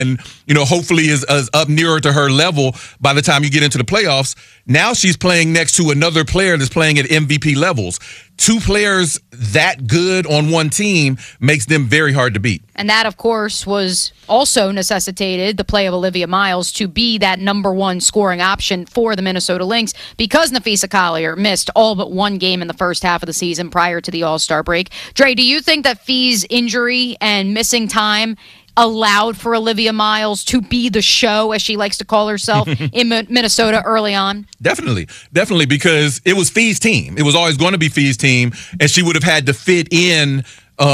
and hopefully is up nearer to her level by the time you get into the playoffs. Now she's playing next to another player that's playing at MVP levels. Two players that good on one team makes them very hard to beat. And that, of course, was also necessitated the play of Olivia Miles to be that number one scoring option for the Minnesota Lynx because Napheesa Collier missed all but one game in the first half of the season prior to the All-Star break. Dre, do you think that Fee's injury and missing time allowed for Olivia Miles to be the show, as she likes to call herself, in Minnesota early on? Definitely, because it was Fee's team. It was always going to be Fee's team, and she would have had to fit in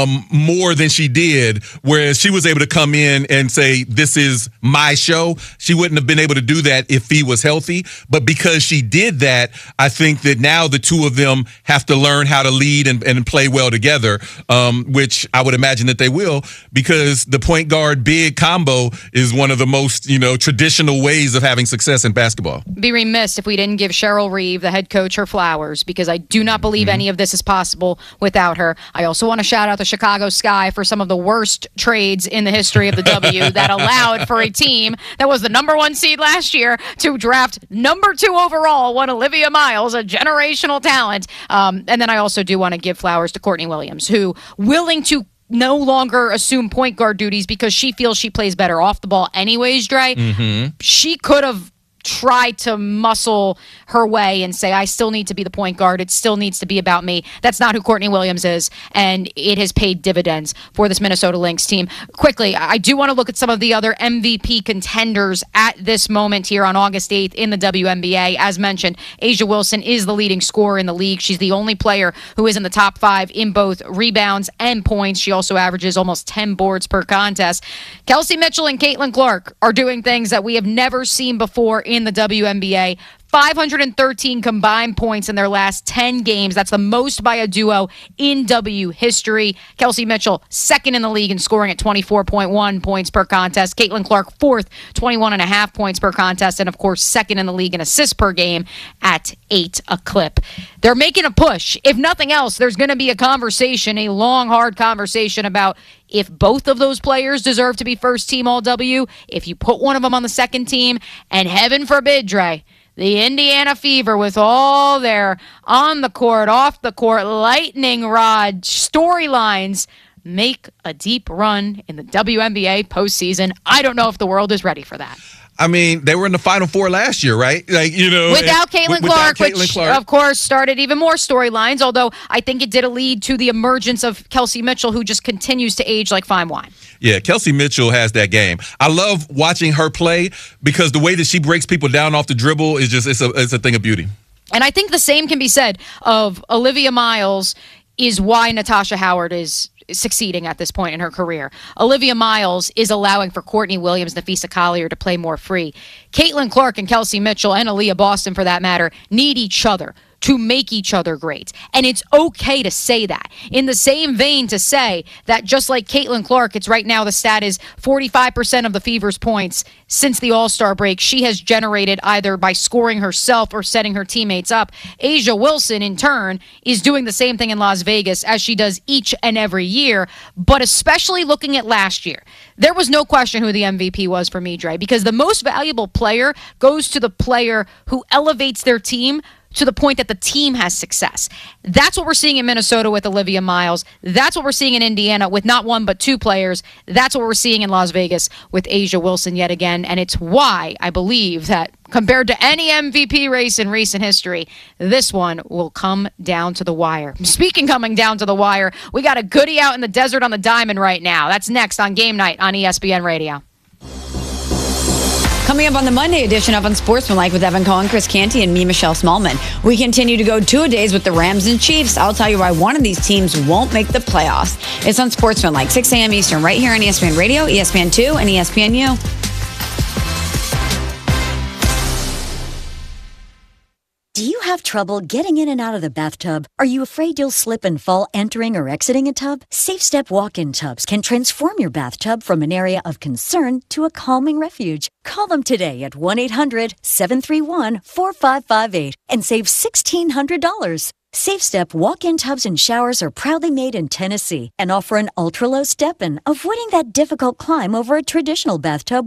more than she did, whereas she was able to come in and say, this is my show. She wouldn't have been able to do that if Fee was healthy. But because she did that, I think that now the two of them have to learn how to lead and play well together, which I would imagine that they will, because the point guard big combo is one of the most, traditional ways of having success in basketball. Be remiss if we didn't give Cheryl Reeve, the head coach, her flowers, because I do not believe any of this is possible without her. I also want to shout out the Chicago Sky for some of the worst trades in the history of the W that allowed for a team that was the number one seed last year to draft number 2 overall, one Olivia Miles, a generational talent. And then I also do want to give flowers to Courtney Williams, who willing to no longer assume point guard duties because she feels she plays better off the ball anyways, Dre. She could have try to muscle her way and say, I still need to be the point guard. It still needs to be about me. That's not who Courtney Williams is, and it has paid dividends for this Minnesota Lynx team. Quickly, I do want to look at some of the other MVP contenders at this moment here on August 8th in the WNBA. As mentioned, A'ja Wilson is the leading scorer in the league. She's the only player who is in the top 5 in both rebounds and points. She also averages almost 10 boards per contest. Kelsey Mitchell and Caitlin Clark are doing things that we have never seen before in the WNBA. 513 combined points in their last 10 games. That's the most by a duo in W history. Kelsey Mitchell, second in the league in scoring at 24.1 points per contest. Caitlin Clark, fourth, 21.5 points per contest. And, of course, second in the league in assists per game at 8 a clip. They're making a push. If nothing else, there's going to be a conversation, a long, hard conversation about if both of those players deserve to be first team All-W, if you put one of them on the second team, and heaven forbid, Dre, the Indiana Fever with all their on the court, off the court, lightning rod storylines make a deep run in the WNBA postseason. I don't know if the world is ready for that. I mean, they were in the Final Four last year, right? Without Caitlin Clark, which, of course, started even more storylines, although I think it did lead to the emergence of Kelsey Mitchell, who just continues to age like fine wine. Yeah, Kelsey Mitchell has that game. I love watching her play because the way that she breaks people down off the dribble is just, it's a thing of beauty. And I think the same can be said of Olivia Miles is why Natasha Howard is succeeding at this point in her career. Olivia Miles is allowing for Courtney Williams, Napheesa Collier to play more free. Caitlin Clark and Kelsey Mitchell, and Aaliyah Boston for that matter, need each other to make each other great. And it's okay to say that. In the same vein to say that just like Caitlin Clark, it's right now the stat is 45% of the Fever's points since the All-Star break she has generated either by scoring herself or setting her teammates up. A'ja Wilson, in turn, is doing the same thing in Las Vegas as she does each and every year, but especially looking at last year. There was no question who the MVP was for me, Dre, because the most valuable player goes to the player who elevates their team to the point that the team has success. That's what we're seeing in Minnesota with Olivia Miles. That's what we're seeing in Indiana with not one but two players. That's what we're seeing in Las Vegas with A'ja Wilson yet again. And it's why I believe that compared to any MVP race in recent history, this one will come down to the wire. Speaking coming down to the wire, we got a goodie out in the desert on the diamond right now. That's next on Game Night on ESPN Radio. Coming up on the Monday edition of Unsportsmanlike with Evan Cohen, Chris Canty, and me, Michelle Smallman. We continue to go 2-a-days with the Rams and Chiefs. I'll tell you why one of these teams won't make the playoffs. It's Unsportsmanlike, 6 a.m. Eastern, right here on ESPN Radio, ESPN2, and ESPNU. Do you have trouble getting in and out of the bathtub? Are you afraid you'll slip and fall entering or exiting a tub? SafeStep walk-in tubs can transform your bathtub from an area of concern to a calming refuge. Call them today at 1-800-731-4558 and save $1,600. SafeStep walk-in tubs and showers are proudly made in Tennessee and offer an ultra-low step-in, avoiding that difficult climb over a traditional bathtub